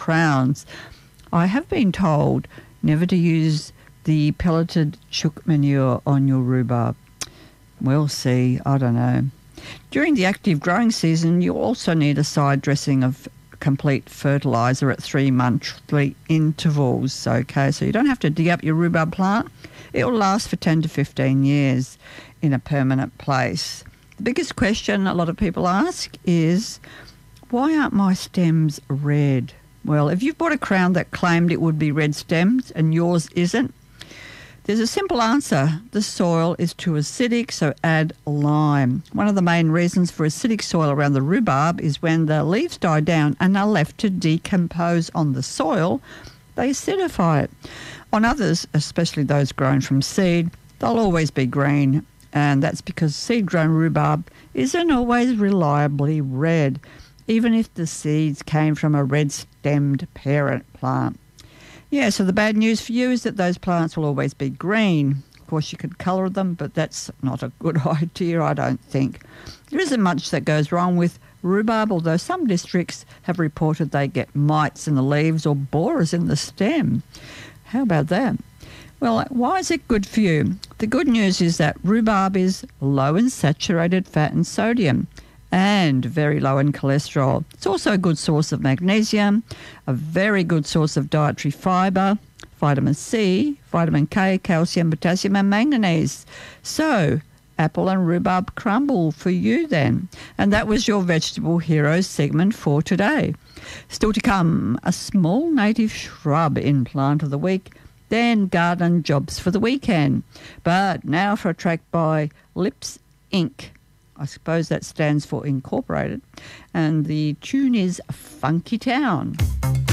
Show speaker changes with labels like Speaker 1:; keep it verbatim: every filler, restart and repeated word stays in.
Speaker 1: crowns. I have been told never to use the pelleted chook manure on your rhubarb. We'll see. I don't know. During the active growing season, you also need a side dressing of complete fertiliser at three monthly intervals. Okay, so you don't have to dig up your rhubarb plant. It will last for ten to fifteen years in a permanent place. The biggest question a lot of people ask is, why aren't my stems red? Well, if you've bought a crown that claimed it would be red stems and yours isn't, there's a simple answer. The soil is too acidic, so add lime. One of the main reasons for acidic soil around the rhubarb is when the leaves die down and are left to decompose on the soil, they acidify it. On others, especially those grown from seed, they'll always be green, and that's because seed-grown rhubarb isn't always reliably red, even if the seeds came from a red-stemmed parent plant. Yeah, so the bad news for you is that those plants will always be green. Of course, you could colour them, but that's not a good idea, I don't think. There isn't much that goes wrong with rhubarb, although some districts have reported they get mites in the leaves or borers in the stem. How about that? Well, why is it good for you? The good news is that rhubarb is low in saturated fat and sodium and very low in cholesterol. It's also a good source of magnesium, a very good source of dietary fibre, vitamin C, vitamin K, calcium, potassium and manganese. So, apple and rhubarb crumble for you then. And that was your Vegetable Heroes segment for today. Still to come, a small native shrub in Plant of the Week, then garden jobs for the weekend. But now for a track by Lips Incorporated. I suppose that stands for Incorporated. And the tune is Funky Town.